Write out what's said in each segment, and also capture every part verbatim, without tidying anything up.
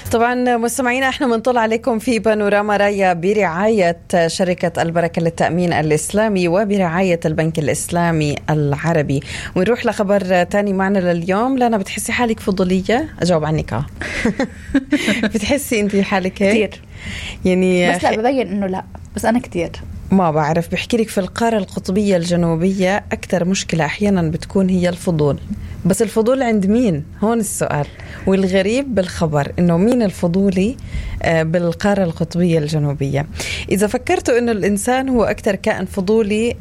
طبعا مستمعينا احنا بنطلع عليكم في بانوراما رايا برعاية شركة البركة للتأمين الإسلامي وبرعاية البنك الإسلامي العربي. ونروح لخبر تاني معنا لليوم. لانا بتحسي حالك فضولية؟ أجاوب عنك اه بتحسي انتي حالك هيك؟ كتير يعني بس لا ببين انه لا بس انا كتير ما بعرف. بحكي لك في القارة القطبية الجنوبية أكتر مشكلة أحيانا بتكون هي الفضول. بس الفضول عند مين؟ هون السؤال. والغريب بالخبر إنه مين الفضولي بالقارة القطبية الجنوبية؟ إذا فكرتوا إنه الإنسان هو أكتر كائن فضولي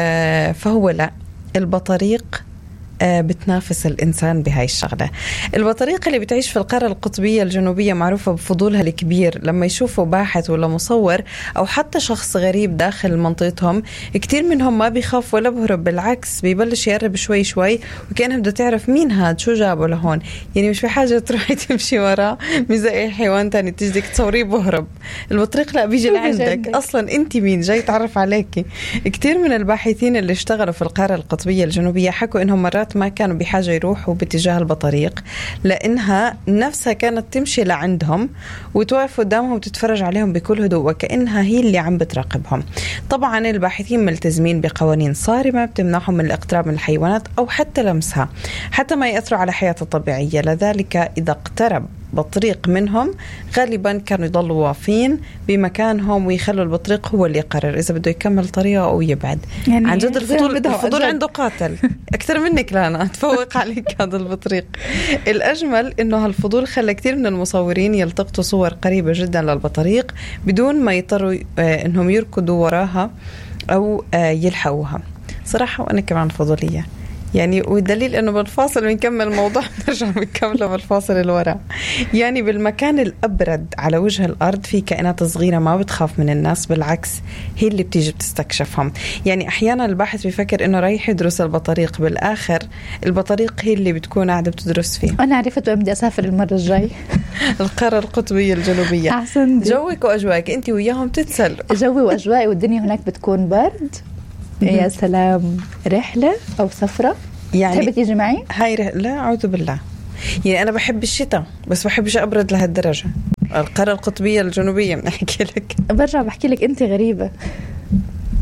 فهو لا، البطريق بتنافس الإنسان بهاي الشغلة. البطريقة اللي بتعيش في القارة القطبية الجنوبية معروفة بفضولها الكبير. لما يشوفوا باحث ولا مصور أو حتى شخص غريب داخل منطقتهم، كتير منهم ما بيخاف ولا بهرب، بالعكس بيبلش يقرب شوي شوي وكأنها بدها تعرف مين هاد، شو جابه لهون. يعني مش في حاجة تروحي تمشي وراه مش زي أي حيوان تاني تجدك تصوريه بهرب. البطريق لا، بيجي لعندك أصلا أنت مين، جاي يتعرف عليكي. كتير من الباحثين اللي اشتغلوا في القارة القطبية الجنوبية حكوا إنهم مرات ما كانوا بحاجة يروحوا باتجاه البطريق، لأنها نفسها كانت تمشي لعندهم وتوقف قدامهم وتتفرج عليهم بكل هدوء وكأنها هي اللي عم بتراقبهم. طبعا الباحثين ملتزمين بقوانين صارمة بتمنعهم من الاقتراب من الحيوانات أو حتى لمسها حتى ما يأثروا على حياتها الطبيعية. لذلك إذا اقترب بطريق منهم غالبا كانوا يضلوا واقفين بمكانهم ويخلوا البطريق هو اللي يقرر إذا بده يكمل طريقه أو يبعد. يعني عن جد الفضول, الفضول عنده قاتل أكثر منك. لا أنا أتفوق عليك هذا البطريق. الأجمل إنه هالفضول خلى كتير من المصورين يلتقطوا صور قريبة جدا للبطريق بدون ما يضطروا إنهم يركضوا وراها أو يلحقوها. صراحة وأنا كمان فضولية يعني، والدليل انه بالفاصل بنكمل الموضوع نرجع بنكمله بالفاصل الوراء. يعني بالمكان الابرد على وجه الارض في كائنات صغيره ما بتخاف من الناس، بالعكس هي اللي بتيجي بتستكشفهم. يعني احيانا الباحث بيفكر انه رايح يدرس البطريق، بالاخر البطريق هي اللي بتكون قاعده بتدرس فيه. انا عرفت وين بدي اسافر المره الجاي. القاره القطبيه الجنوبيه. احسن جوك واجواك انت وياهم تتسلوا. جوي واجوائي والدنيا هناك بتكون برد. يا سلام. رحلة أو سفرة يعني تحب تيجي معي؟ هاي لا أعوذ بالله. يعني أنا بحب الشتاء بس بحبش أبرد لهالدرجة. القارة القطبية الجنوبية بنحكي لك. برجع بحكي لك أنت غريبة.